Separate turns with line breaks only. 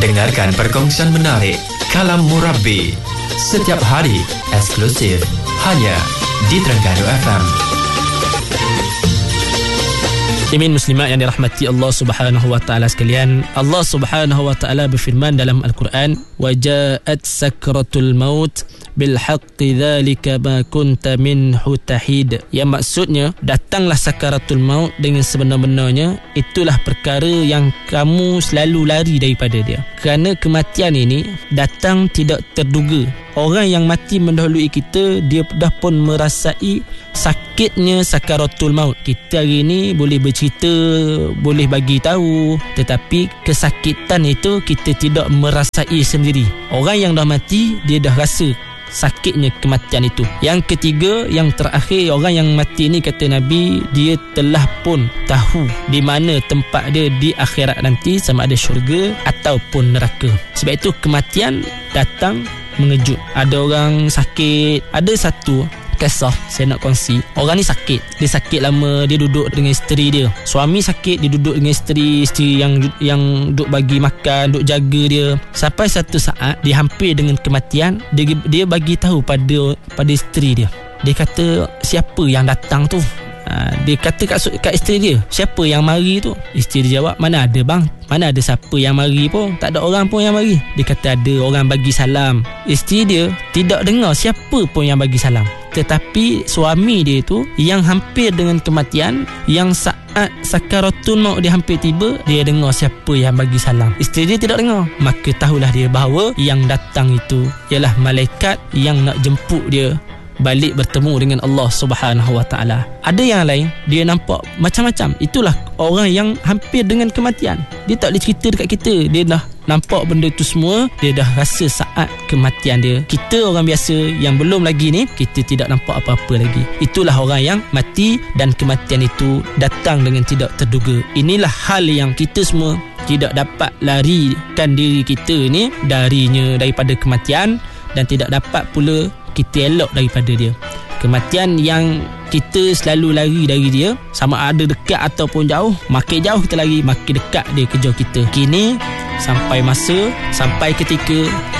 Dengarkan perkongsian menarik Kalam Murabbi setiap hari eksklusif hanya di Terengganu FM.
Muslimin muslimat yang dirahmati Allah Subhanahu wa taala sekalian, Allah Subhanahu wa taala berfirman dalam Al-Quran, wa ja'at sakratul maut bil haqqi dzalika ma kunta minhu tahid. Yang maksudnya, datanglah sakaratul maut dengan sebenar-benarnya, itulah perkara yang kamu selalu lari daripada dia. Kerana kematian ini datang tidak terduga. Orang yang mati mendahului kita, dia dah pun merasai sakitnya sakaratul maut. Kita hari ini boleh bercerita, boleh bagi tahu, tetapi kesakitan itu kita tidak merasai sendiri. Orang yang dah mati, dia dah rasa sakitnya kematian itu. Yang ketiga, yang terakhir, orang yang mati ini kata Nabi, dia telah pun tahu di mana tempat dia di akhirat nanti, sama ada syurga ataupun neraka. Sebab itu kematian datang mengejut. Ada orang sakit. Ada satu kisah saya nak kongsi. Orang ni sakit. Dia sakit lama. Dia duduk dengan isteri dia. Suami sakit, dia duduk dengan isteri yang duk bagi makan, duk jaga dia. Sampai satu saat dia hampir dengan kematian. Dia bagi tahu pada isteri dia. Dia kata, siapa yang datang tu? Dia kata kat isteri dia, siapa yang mari tu? Isteri dia jawab, mana ada bang, mana ada siapa yang mari pun, tak ada orang pun yang mari. Dia kata ada orang bagi salam. Isteri dia tidak dengar siapa pun yang bagi salam, tetapi suami dia tu yang hampir dengan kematian, yang saat sakaratul maut dia hampir tiba, dia dengar siapa yang bagi salam. Isteri dia tidak dengar. Maka tahulah dia bahawa yang datang itu ialah malaikat yang nak jemput dia balik bertemu dengan Allah Subhanahu wa taala. Ada yang lain, dia nampak macam-macam. Itulah orang yang hampir dengan kematian. Dia tak boleh cerita dekat kita. Dia dah nampak benda tu semua, dia dah rasa saat kematian dia. Kita orang biasa yang belum lagi ni, kita tidak nampak apa-apa lagi. Itulah orang yang mati dan kematian itu datang dengan tidak terduga. Inilah hal yang kita semua tidak dapat larikan diri kita ni daripada kematian, dan tidak dapat pula kita elok daripada dia. Kematian yang kita selalu lari dari dia, sama ada dekat ataupun jauh. Makin jauh kita lari, makin dekat dia kejar kita. Kini sampai ketika